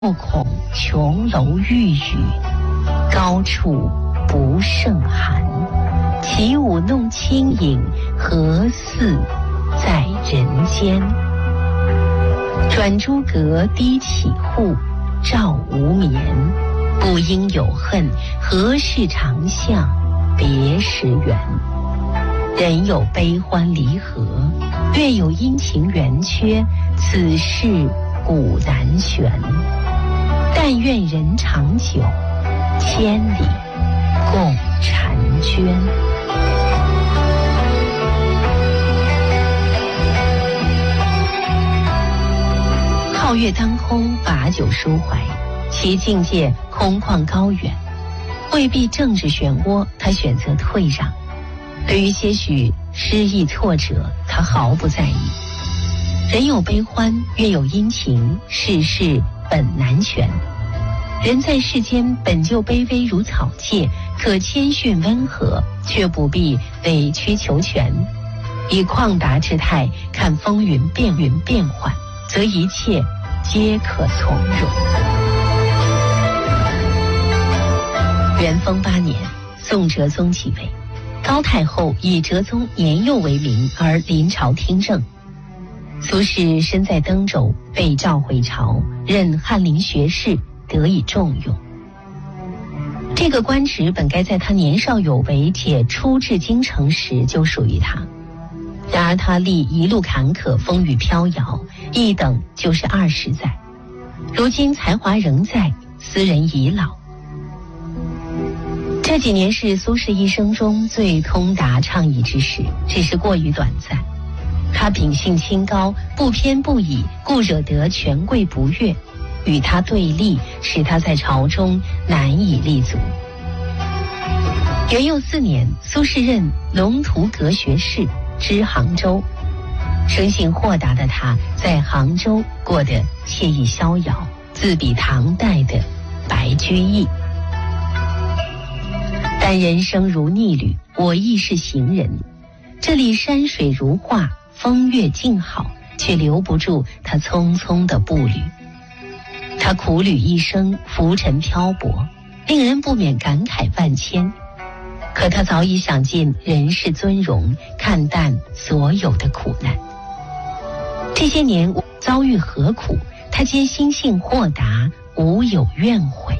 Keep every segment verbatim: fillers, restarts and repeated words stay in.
不恐琼楼玉宇，高处不胜寒。起舞弄清影，何似在人间？转朱阁，低绮户，照无眠。不应有恨，何事长向别时圆？人有悲欢离合，月有阴晴圆缺，此事古难全。但愿人长久，千里共婵娟。皓月当空，把酒抒怀，其境界空旷高远，未必政治漩涡，他选择退让。对于些许失意挫折，他毫不在意。人有悲欢，月有阴晴，世事本难全。人在世间本就卑微如草芥，可谦逊温和，却不必委曲求全。以旷达之态看风云变云变幻，则一切皆可从容。元丰八年，宋哲宗即位，高太后以哲宗年幼为名而临朝听政。苏轼身在登州，被召回朝，任翰林学士，得以重用。这个官职本该在他年少有为且初至京城时就属于他，然而他历一路坎坷，风雨飘摇，一等就是二十载。如今才华仍在，斯人已老。这几年是苏轼一生中最通达畅意之时，只是过于短暂。他秉性清高，不偏不倚，故惹得权贵不悦。与他对立，使他在朝中难以立足。元佑四年，苏轼任龙图阁学士，知杭州。生性豁达的他，在杭州过得惬意逍遥，自比唐代的白居易。但人生如逆旅，我亦是行人。这里山水如画，风月静好，却留不住他匆匆的步履。他苦旅一生，浮沉漂泊，令人不免感慨万千。可他早已享尽人世尊荣，看淡所有的苦难。这些年遭遇何苦，他皆心性豁达，无有怨悔。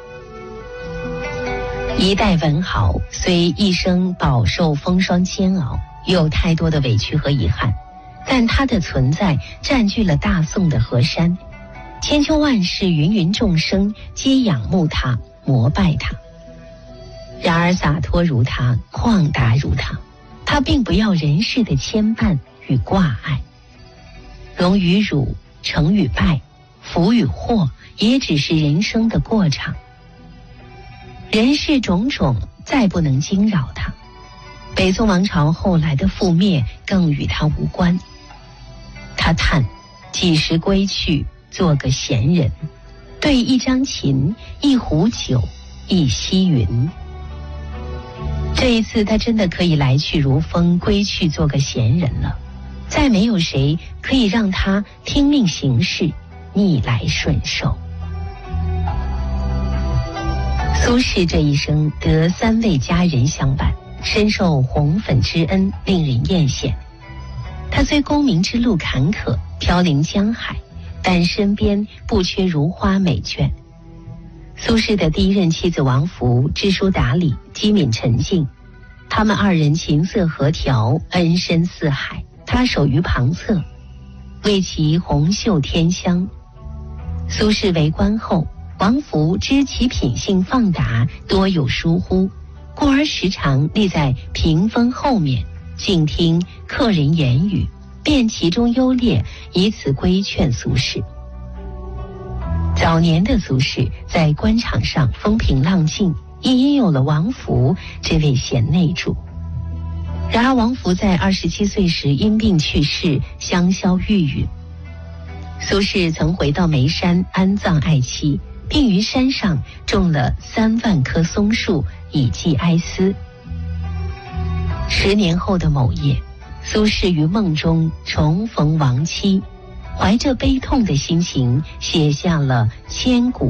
一代文豪虽一生饱受风霜煎熬，有太多的委屈和遗憾，但他的存在占据了大宋的河山。千秋万世，芸芸众生皆仰慕他，膜拜他。然而洒脱如他，旷达如他，他并不要人世的牵绊与挂碍。荣与辱，成与败，福与祸，也只是人生的过场。人世种种再不能惊扰他，北宋王朝后来的覆灭更与他无关。他叹几时归去，做个闲人，对一张琴，一壶酒，一溪云。这一次他真的可以来去如风，归去做个闲人了。再没有谁可以让他听命行事，逆来顺受。苏轼这一生得三位佳人相伴，深受红粉之恩，令人艳羡。他虽功名之路坎坷，飘零江海，但身边不缺如花美眷。苏轼的第一任妻子王弗知书达理，机敏沉静，他们二人琴瑟和调，恩深似海，他守于旁侧，为其红袖添香。苏轼为官后，王弗知其品性放达，多有疏忽，故而时常立在屏风后面，静听客人言语，辨其中优劣，以此规劝苏轼。早年的苏轼在官场上风平浪静，也因有了王弗这位贤内助。然而王弗在二十七岁时因病去世，香消玉殒。苏轼曾回到眉山安葬爱妻，并于山上种了三万棵松树，以寄哀思。十年后的某夜，苏轼于梦中重逢亡妻， 怀着悲痛的心情写下了千古